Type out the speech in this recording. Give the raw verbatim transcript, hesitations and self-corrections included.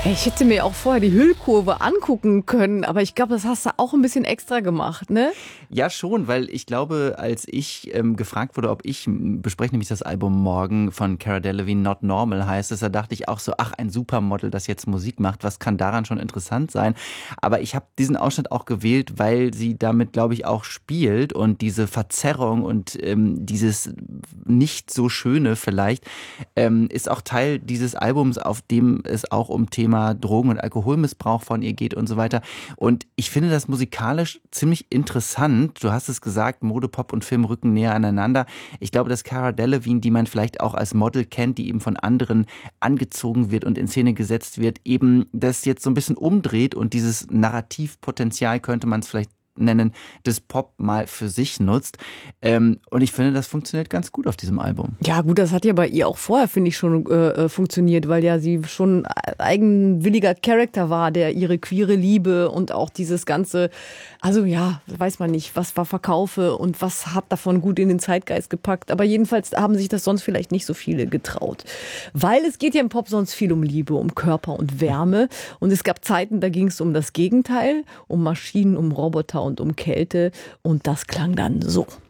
Ich hätte mir auch vorher die Hüllkurve angucken können, aber ich glaube, das hast du auch ein bisschen extra gemacht, ne? Ja, schon, weil ich glaube, als ich ähm, gefragt wurde, ob ich, bespreche nämlich das Album morgen von Cara Delevingne, Not Normal heißt es, da dachte ich auch so, ach, ein Supermodel, das jetzt Musik macht, was kann daran schon interessant sein? Aber ich habe diesen Ausschnitt auch gewählt, weil sie damit, glaube ich, auch spielt und diese Verzerrung und ähm, dieses nicht so Schöne vielleicht ähm, ist auch Teil dieses Albums, auf dem es auch um Thema Drogen- und Alkoholmissbrauch von ihr geht und so weiter. Und ich finde das musikalisch ziemlich interessant. Du hast es gesagt, Mode, Pop und Film rücken näher aneinander. Ich glaube, dass Cara Delevingne, die man vielleicht auch als Model kennt, die eben von anderen angezogen wird und in Szene gesetzt wird, eben das jetzt so ein bisschen umdreht und dieses Narrativpotenzial, könnte man es vielleicht nennen, des Pop mal für sich nutzt. Ähm, und ich finde, das funktioniert ganz gut auf diesem Album. Ja gut, das hat ja bei ihr auch vorher, finde ich, schon äh, funktioniert, weil ja sie schon eigenwilliger Charakter war, der ihre queere Liebe und auch dieses ganze, also ja, weiß man nicht, was war Verkaufe und was hat davon gut in den Zeitgeist gepackt. Aber jedenfalls haben sich das sonst vielleicht nicht so viele getraut. Weil es geht ja im Pop sonst viel um Liebe, um Körper und Wärme. Und es gab Zeiten, da ging es um das Gegenteil, um Maschinen, um Roboter und um Kälte. Und das klang dann so.